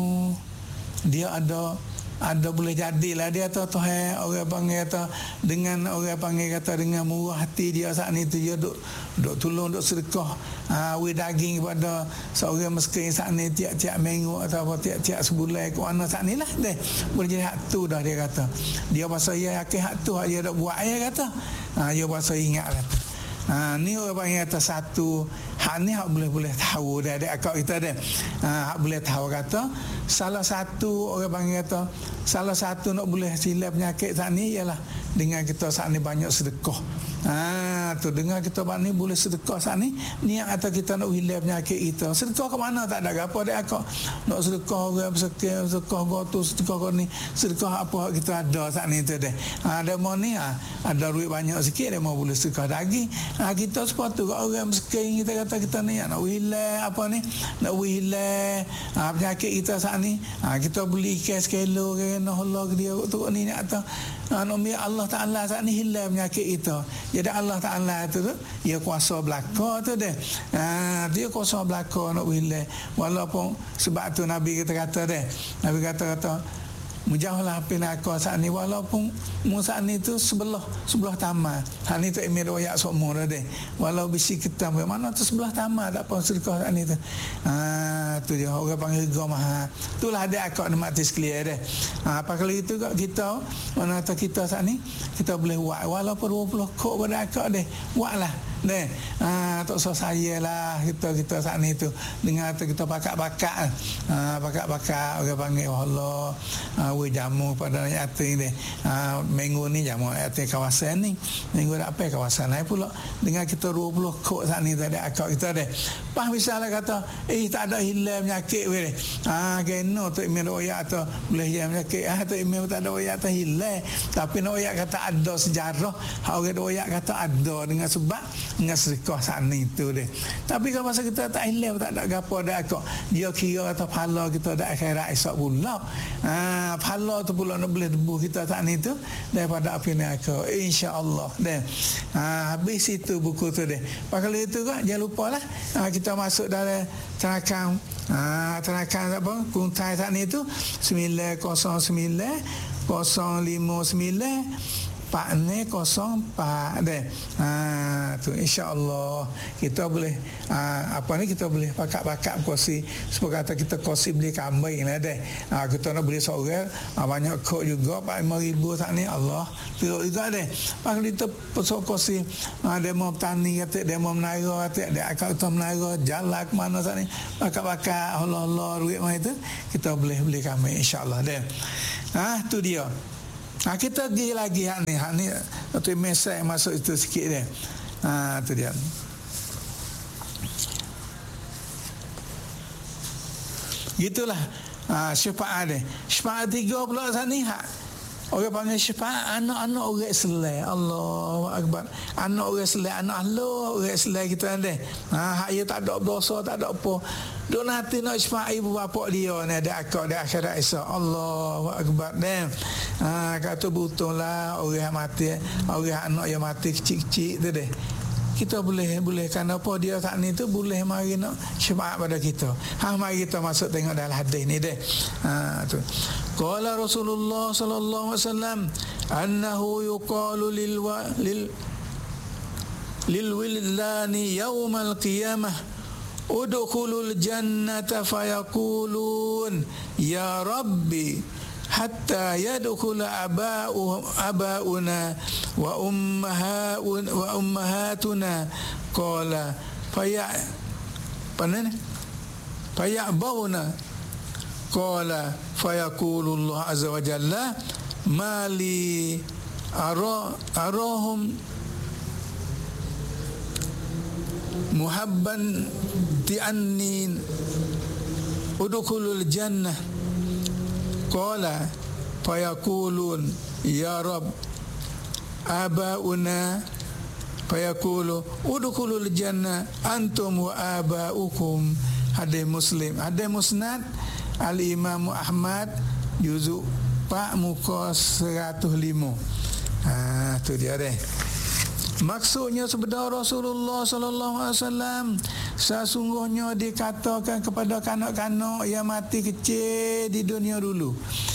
Dia ada boleh jadilah dia tu orang panggil kata dengan orang panggil kata dengan murah hati dia saat ni tu dia duk tolong duk sedekah daging kepada seorang miskin saat ni tiap-tiap minggu atau apa tiap-tiap sebulan ke mana saat ni lah deh boleh jadi hak tu dah dia kata dia pasal dia yakin hak tu dia dak buat dia kata dia pasal ingat lah tu. Ni orang panggil kata satu hak ni hak boleh tahu dah ada akak kita dah. Hak boleh tahu kata salah satu orang panggil kata salah satu nak boleh silap penyakit saat ni ialah dengan kita saat ni banyak sedekah. Tu dengan kita ni boleh sedekah saat ni niat atau kita nak hilap penyakit kita. Sedekah ke mana tak ada apa dah akak. Nak sedekah orang bersedekah, sedekah gotu, sedekah ni, sedekah apa kita ada saat ni tu dah. Ada mau ni ada duit banyak sikit dia mau boleh sedekah daging. Kita sepatu orang miskin kita kata kita ni nak hilap apa ni? Nak hilap penyakit kita saat ni. Kita beli cash kilo ke Allah dia tu ni nak atas Allah Ta'ala saat ni hilang penyakit kita. Jadi Allah Ta'ala tu dia kuasa belaka tu deh. Dia kuasa belaka nak hilang. Walaupun sebab tu Nabi kita kata deh. Nabi kata mujahlah api neraka saat ni walaupun saat ni tu sebelah tamat. Saat ni tu emir royak semua dah deh. Walau bisi kita mana tu sebelah tamat tak apa sedekah saat ni tu. Tu dia orang panggil gomah. Itulah ada akak nikmati sekalian deh. Apa kalau itu kita mana tu kita saat ni kita boleh buat walaupun 20 kok pada akak deh. Buatlah deh. Tak usah saya lah kita saat ni tu dengar tu kita bakak-bakak orang panggil Allah jamu pada yatim ni. Minggu ni jamu yatim kawasan ni. Minggu tak apa kawasan lain pula. Dengan kita 20 kok saat ni tadi akak kita deh. Pas misalnya kata, tak ada hilang penyakit weh. Kena tu imam royak atau boleh hilang penyakit. Tu imam tak ada royak tak hilang. Tapi royak kata ada sejarah. Orang royak kata ada dengan sebab dengan sedekah saat ni tu deh. Tapi kalau masa kita tak hilang tak ada gapo dah akak. Dia kira kata pahala kita dak akhirat esok pula. Pahala tu pula nak boleh debu kita saat ni tu daripada api neraka insya-Allah deh. Habis itu buku tu deh. Kalau itu kan jangan lupalah kita masuk dalam terakan apa kuntai saat ni tu 909 059 04 deh. Tu insya-Allah kita boleh kita boleh pakat kursi supaya kata kita kursi beli kambing lah deh. Kita nak beli seorang banyak kok juga 5,000 tak ni Allah teruk juga deh. Pak kita pesok kursi demo tani kata demo menara kata dia akak kita menara jalan ke mana tak ni pakat Allah duit mah itu kita boleh beli kambing insya-Allah deh. Tu dia. Kita pergi lagi hak ni tu mesej masuk itu sikit dia. Tu dia. Gitulah syafaat dia. Syafaat 3 pula saat ni hak orang panggil syafaat anak-anak orang selai. Allahu akbar. Anak orang selai, anak Allah orang selai kita ni. Hak dia tak ada berdosa, tak ada apa. Duk nanti nak syafaat ibu bapa dia ni ada akak dia akhirat esok. Allahu akbar dan kata betullah orang mati, orang anak yang mati kecil-kecil tu deh. Kita boleh kerana apa dia tak ni tu boleh mari nak syafaat pada kita. Mari kita masuk tengok dalam hadis ni deh. Tu. Qala Rasulullah sallallahu alaihi wasallam annahu yuqalu lil wildani yaumal qiyamah udkhulul jannata fayaqulun ya rabbi hatta yadkhula abauna wa ummahatuna qala fayabuna qala fayaqulullah azza wa jalla mali arahum muhabban ti'anni udkhulul jannah qala fayaqulun ya rab abauna fayaqulu udkhulul jannah antum wa abaukum. Hadis Muslim, hadis musnad Al-Imam Ahmad juzuk 4 muka 105. Tu dia deh. Maksudnya sebenarnya Rasulullah sallallahu alaihi wasallam sesungguhnya dikatakan kepada kanak-kanak yang mati kecil di dunia dulu.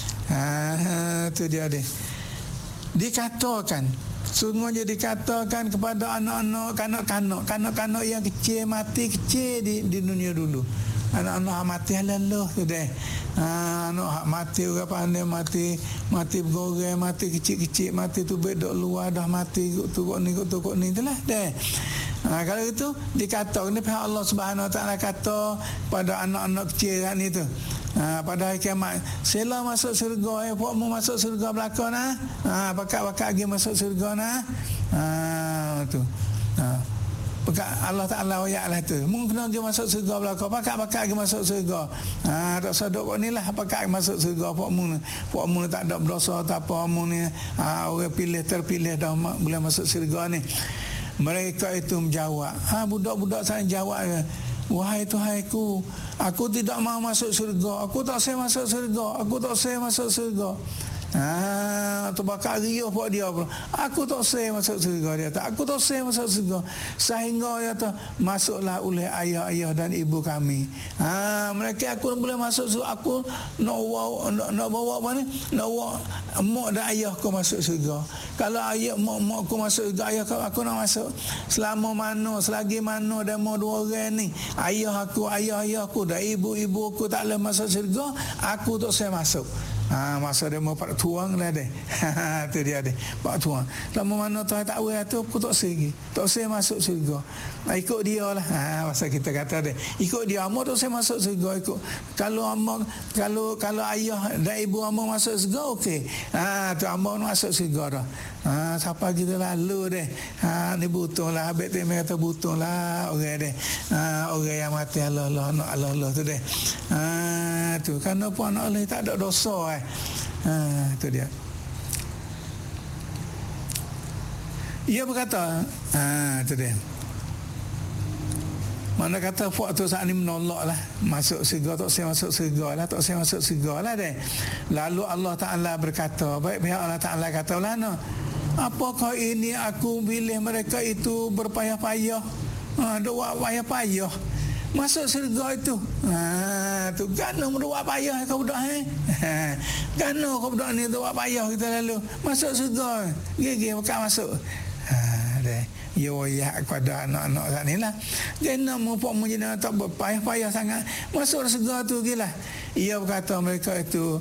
Tu dia deh. Dikatakan sungguhnya dikatakan kepada anak-anak kanak-kanak yang kecil mati kecil di dunia dulu. Anak-anak mati halalah tu deh. Anak mati orang pandai mati bergoreng mati kecil-kecil mati tu bedok luar dah mati tukuk ni itulah deh. Kalau itu dikatakan ni pihak Allah Subhanahu Wa Taala kata pada anak-anak kecil ni tu. Pada hari kiamat sila masuk syurga puak mu masuk syurga belakang pakat-pakat lagi masuk syurga tu. Allah Ta'ala ayatlah tu mungkin dia masuk surga belakang pakat-pakat lagi masuk surga. Tak sadok ni lah pakat masuk surga puak mu tak ada berdosa tak apa mu ni orang terpilih dah boleh masuk surga ni. Mereka itu menjawab budak-budak saya jawab wahai Tuhanku, aku tidak mahu masuk surga, aku tak saya masuk surga. Tu bakal riuh buat dia pula. Aku tak saya masuk surga dia tak. Aku tak saya masuk surga. Sehingga dia tu masuklah oleh ayah dan ibu kami. Mereka aku boleh masuk surga. Aku nak bawa apa ni? Nak bawa mak dan ayah aku masuk surga. Kalau ayah mak aku masuk surga, ayah aku nak masuk. Selagi mana demo dua orang ni, ayah aku dan ibu aku tak boleh masuk surga, aku tak saya masuk. Masa dia mau pak tuang lah deh. Tu dia deh. Pak tuang. Lama mana Tuhan tak tahu tu aku tak segi. Tak saya masuk surga. Ikut dia lah. Masa kita kata deh. Ikut dia amak tak saya masuk surga ikut. Kalau amak kalau ayah dan ibu amak masuk surga okey. Tu amak masuk surga dah. Siapa kita lalu deh. Ni butuh lah. Habis tu kata butuh lah orang deh. Orang yang mati Allah tu deh. Tu kerana pun anak Allah tak ada dosa itu dia. Ia berkata itu dia. Mana kata puak tu saat ni menolak lah masuk surga, tak saya masuk surga lah deh. Lalu Allah Ta'ala berkata, baik pihak Allah Ta'ala kata lah no, apakah ini aku pilih mereka itu berpayah-payah, doa payah-payah. masuk syurga itu. Tu gano buat payah kau budak gano kau budak ni buat payah kita lalu masuk syurga. Gigi bukan masuk. Deh. Yo ya kepada anak-anak saat ni lah. Jangan mupok menjadi tak berpayah-payah sangat. Masuk syurga tu gila. Ia berkata mereka itu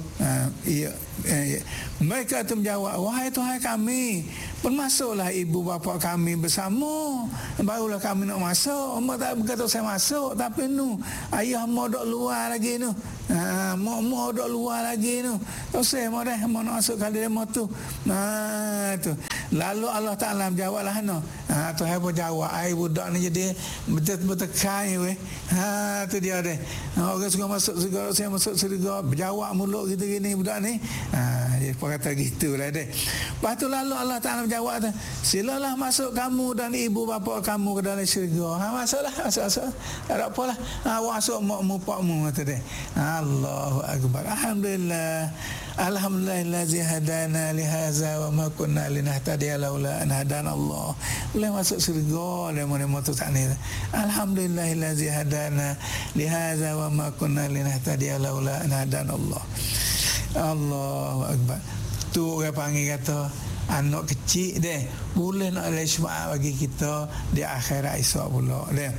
mereka itu menjawab, wahai Tuhan kami, bermasuklah ibu bapa kami bersama, barulah kami nak masuk. Mak tak berkata saya masuk, tapi ayah mau dok luar lagi mau dok luar lagi tak saya mau nak masuk kali demo tu. Tu lalu Allah Ta'ala menjawablah Tuhan pun jawab, ai budak ni jadi bertekai tu dia deh. Orang suka masuk syurga, saya masuk syurga, berjawab mulut kita gini budak ni. Dia kata gitulah deh. Lepas tu lalu Allah Ta'ala menjawab, silalah masuk kamu dan ibu bapa kamu ke dalam syurga. Masuk. Tak ada apalah. Awak masuk mak-mupakmu kata deh. Allahu Akbar. Alhamdulillazi hadana li hadza wa ma kunna linahtadiya laula an hadana Allah. Boleh masuk syurga demo tu tak ni. Alhamdulillazi hadana li hadza wa ma kunna linahtadiya laula an hadana Allah. Allahu Akbar. Tu orang panggil kata anak kecil deh boleh nak ada syafaat bagi kita di akhirat esok pula deh.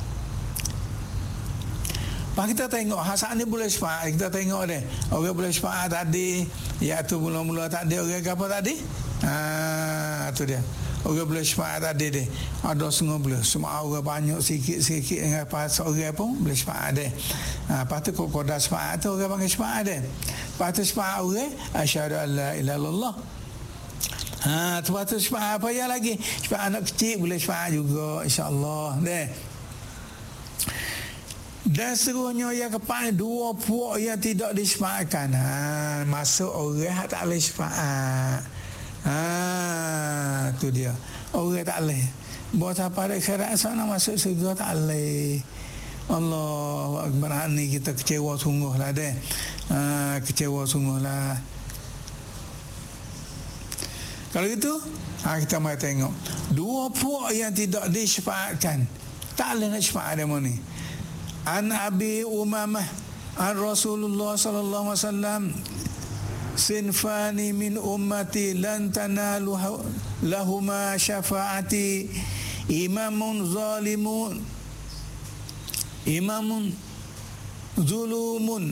Pak kita tengok hasan ni boleh syafaat, kita tengok deh. Orang boleh syafaat tadi, iaitu mula-mula tak ada orang apa tadi? Tu dia. Orang boleh syafaat tadi deh. Ada semua boleh. Semua orang banyak sikit-sikit dengan pas orang pun boleh syafaat deh. Lepas tu kau dah syafaat tu orang panggil syafaat deh. Lepas tu syafaat orang asyhadu an la ilaha illallah. Lepas tu syafaat apa ya lagi? Syafaat anak kecil boleh syafaat juga insya-Allah deh. Dan seterusnya yang kepada dua puak yang tidak disyafaatkan. Masuk orang tak boleh syafaat. Tu dia. Orang tak boleh. Buat apa ada akhirat sana masuk syurga tak boleh. Allahu Akbar. Ni kita kecewa sungguh lah deh. Kecewa sungguh lah. Kalau gitu, kita mari tengok. Dua puak yang tidak disyafaatkan. Tak boleh nak syafaat demo ni. An Abi Umamah an Rasulullah sallallahu alaihi wasallam sinfani min ummati lan tanalu lahuma syafaati imamun zalimun imamun zulumun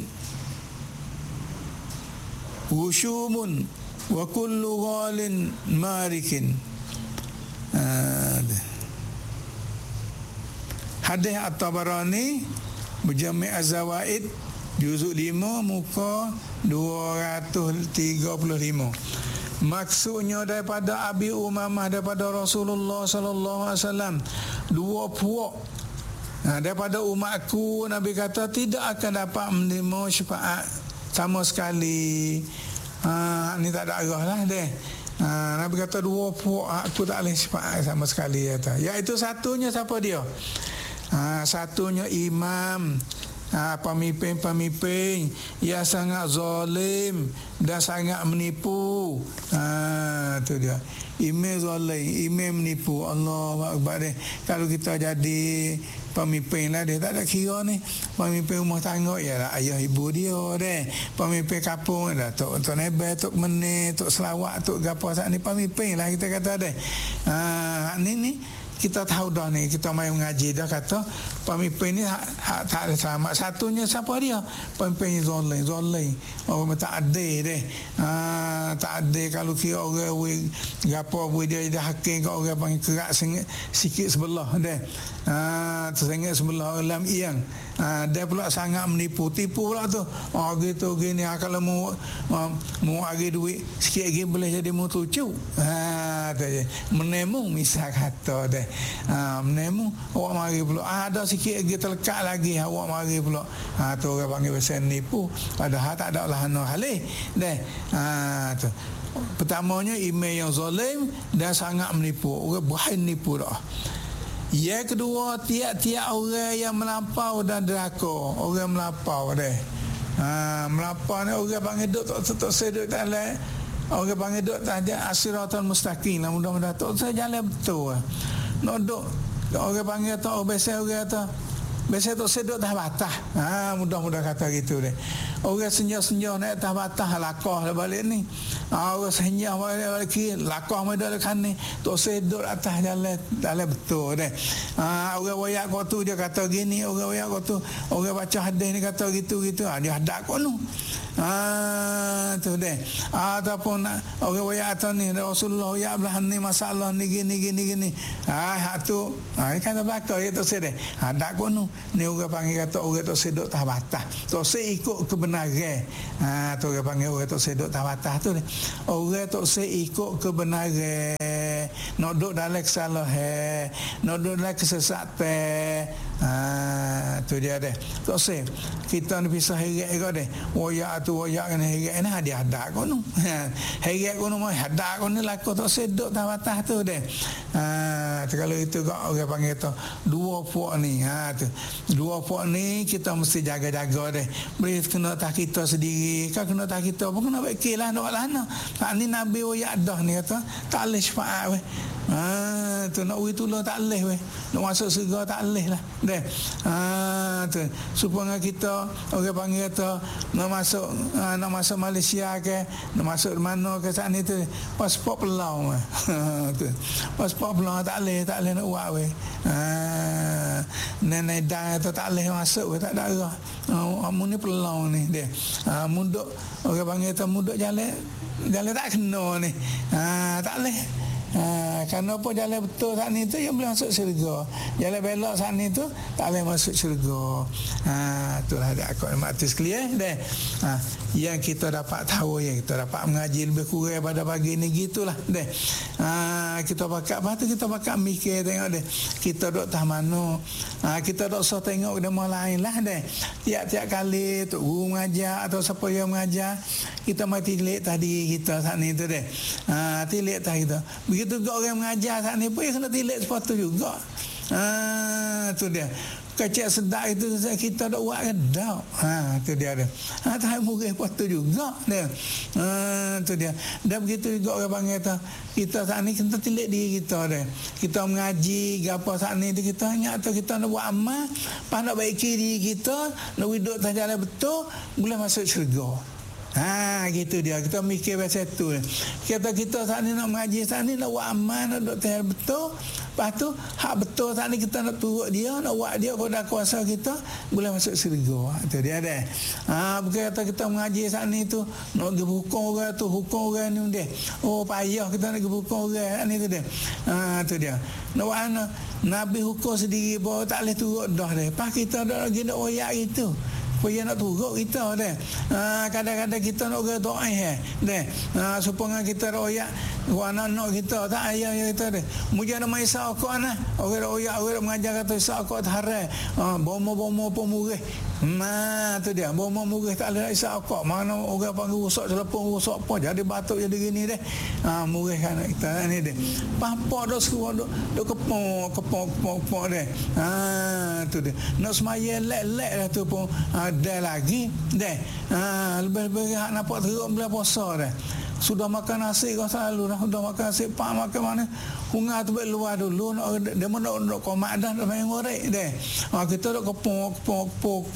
wushumun wa kullu ghalin marikin. Hadis At-Tabarani Mujami' Az-Zawaid juzuk 5 muka 235. Maksudnya daripada Abi Umamah daripada Rasulullah sallallahu alaihi wasallam dua puak daripada umatku, Nabi kata tidak akan dapat menerima syafaat sama sekali. Ni tak ada arah lah deh. Nabi kata dua puak aku tak boleh syafaat sama sekali kata. Iaitu satunya siapa dia? Satunya imam, pemimpin-pemimpin yang sangat zalim dan sangat menipu. Tu dia. Imam zalim, imam menipu. Allahu Akbar deh. Kalau kita jadi pemimpin lah dia tak ada kira ni. Pemimpin rumah tangga ialah ayah ibu dia deh. Pemimpin kampung dah tok nebel, tok meneh, tok selawat, tok gapo sat ni pemimpin lah kita kata deh. Ni kita tahu dah ni, kita mai mengaji dah kata pemimpin ni tak ada selamat. Satunya siapa dia? Pemimpin zalim. Orang tak adil deh. Tak adil kalau kira orang gapo dia hakim kat orang panggil kerak sikit sebelah deh. Tersengit sebelah dalam iang. Dia pula sangat menipu, tipu pula tu. Gitu gini kalau mau agi duit sikit lagi boleh jadi mutucu. Menemu misal kata deh. Menemu awak mari pula ada sikit lagi terlekat lagi awak mari pula. Tu orang panggil bahasa nipu, padahal tak ada lah halih deh. Tu pertamanya email yang zalim dan sangat menipu, orang berani nipu dah. Yang kedua, tiap-tiap orang yang melampau dan deraka, orang melampau deh. Melampau ni orang panggil duk tak sedut tak leh. Orang panggil duk tak ada as-siratal mustaqim lah, mudah-mudahan tak saya jalan betul. Nak duk orang panggil tak biasa orang kata biasa tok sedok tah batah. Mudah-mudah kata gitu deh. Orang senyah-senyah naik tah batah lakoh dah balik ni. Orang senyah balik lakoh mai dak kan ni. Tok sedok atas jalan betul deh. Orang wayak kau tu dia kata gini, orang wayak kau tu orang baca hadis ni kata gitu-gitu. Dia hadak kau nu. Tu deh. Ataupun orang wayak atas ni Rasulullah wayak belah ni masalah ni gini. Hak tu kan belaka ya tok sedek. Hadak kau nu. Ni orang panggil kata orang tok sedok tah batah. Tok ikut kebenaran. Tu orang panggil orang tok sedok tah batah tu deh. Orang tok ikut kebenaran. Nak duduk dalam kesalahan, nak duduk dalam kesesatan. Tu dia deh. Tok se kita ni pisah heret deh. Wayak tu wayak kan heret ni dia hadak kau nu. Heret kau nu mai hadak kau ni laku tok sedok tah batah tu deh. Kalau itu kau orang panggil tu dua puak ni. Tu dua puak ni kita mesti jaga-jaga deh. Boleh kena tak kita sendiri, kan kena tak kita pun kena baiklah nak lana. Hak ni Nabi wayak dah ni kata tak leh syafaat weh. Tu nak ui tolong tak leh weh. Nak masuk surga tak leh lah. Deh. Tu supaya kita orang panggil kata nak masuk Malaysia ke, nak masuk mana ke sana tu pasport pelau. Tu pasport pelau tak leh nak buat weh. Nenek dah tu tak leh masuk weh, tak ada arah. Amun ni pelau ni deh. Munduk orang panggil kata munduk jalan tak kena ni. Tak leh. Kerana apa jalan betul saat ni tu yang boleh masuk syurga. Jalan belok saat ni tu tak boleh masuk syurga. Itulah dia akak mati sekalian deh. Yang kita dapat tahu, yang kita dapat mengaji lebih kurang pada pagi ni gitulah deh. Kita bakal mikir tengok deh. Kita duk tah mana. Kita duk so tengok demo lain lah deh. Tiap-tiap kali tok guru mengajar atau siapa yang mengajar, kita mati tilik tadi kita saat ni tu deh. Tilik tadi kita. Begitu juga orang mengajar saat ni pun kena tilik sepatu juga. Tu dia. Kecil sedap itu kita dah buat ke dah. Tu dia dia. Tak murah sepatu juga dia. Tu dia. Dan begitu juga orang panggil kita saat ni kita tilik diri kita dia. Kita mengaji gapo saat ni kita ingat tu kita nak buat amal, pas nak baiki diri kita, nak hidup atas jalan betul, boleh masuk syurga. Gitu dia. Kita mikir pasal tu. Kita saat ni nak mengaji, saat ni nak buat amal, nak duduk tahap betul. Lepas tu hak betul saat ni kita nak turut dia, nak buat dia pada kuasa kita, boleh masuk syurga. Itu dia dah. Bukan kata kita mengaji saat ni tu nak pergi hukum orang tu, hukum orang ni dia. Oh payah kita nak pergi hukum orang ni tu dia. Tu dia. Nak buat mana? Nabi hukum sendiri bahawa tak boleh turut dah dia. Pas kita dah lagi nak oyak gitu. Supaya nak turut kita deh. Kadang-kadang kita nak orang doa deh. Supaya kita royak anak kita tak ayah kita deh. Mujana mai saokok nah. Orang royak orang mengajar kata saokok haram. Bomo-bomo pun murih. Tu dia. Bomo murih tak ada saokok. Mana orang panggil rusak telepon rusak apa jadi batuk jadi gini deh. Murih kan kita ni deh. Papa dah suruh dok kepok deh. Tu dia. Nak semaya lek-lek dah tu pun ada lagi deh. Lebih-lebih hak nampak teruk bulan puasa dah. Sudah makan nasi kau selalu dah. Sudah makan nasi pak makan mana. Hunga tu baik luar dulu nak dia nak komak dah main ngorek deh. Kita nak kepok.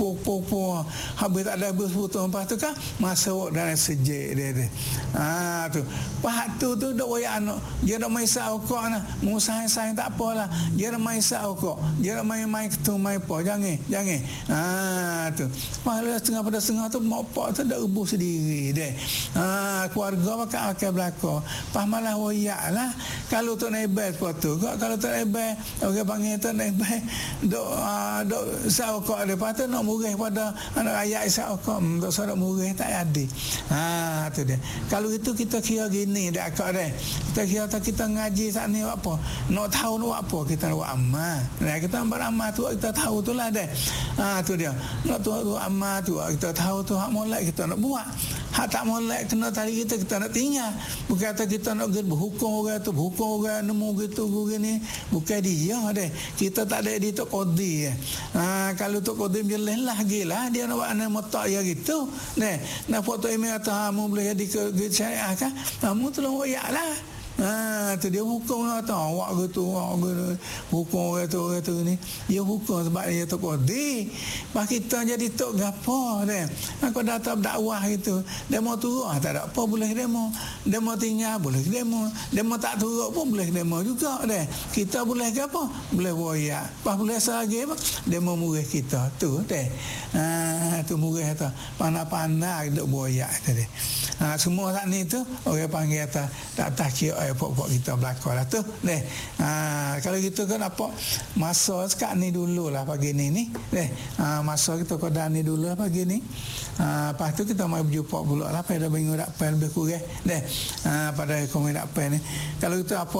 Habis tak ada habis putus lepas tu kan masuk dalam sejik dia. Tu. Pak tu dak wayak anak. Dia nak main saokok nah. Mu sayang tak apalah. Dia nak main saokok. Dia nak main ketu main apa. Jangan. Tu. Pahala setengah pada setengah tu mak pak tu dak rebus sendiri deh. Keluarga pakai belaka. Pas malah wayak lah. Kalau tu naik bas foto. Kalau tak naik bas, orang panggil tu naik bas. Dok saokok dia. Lepas tu nak murih pada anak ayat saokok. Dok sarak murih tak ada. Tu dia. Kalau itu kita kira gini dak akak dah. Kita kira kita ngaji saat ni buat apa? Nak tahu nak buat apa? Kita nak buat amal. Nah, kita beramal tu kita tahu tu lah dah. Tu dia. Nak tu amal tu kita tahu tu hak molek kita nak buat. Hak tak molek kena tadi kita nak tinggal. Bukan kata kita nak berhukum orang tu, berhukum orang nemu gitu gini. Bukan dia deh. Kita tak ada di tok qadi. Kalau tok qadi jelas lah gila dia nak buat anak motak ya gitu. Nah, nak foto email atau kamu boleh jadi ke syariah kan? Kamu tolong wayak lah. Tu dia hukum lah tu. Awak gitu, hukum orang tu ni. Dia hukum sebab dia tokoh di. Pas kita jadi tok gapo deh. Aku dah tak dakwah gitu. Demo turun tak ada apa boleh demo. Demo tinggal boleh demo. Demo tak turun pun boleh demo juga deh. Kita boleh ke apa? Boleh boyak. Pas boleh lagi apa? Demo murih kita tu deh. Tu murih tu. Pandai-pandai duk boyak tadi. Semua saat ni tu orang panggil tak kira pokok kita belakang lah tu deh. Kalau gitu kan apa masa sekat ni dululah pagi ni deh. Masa kita kodan ni dulu lah pagi ni. Lepas tu kita mai berjumpa pula lah pada minggu depan lebih kurang deh. Pada komedi depan ni. Kalau kita apa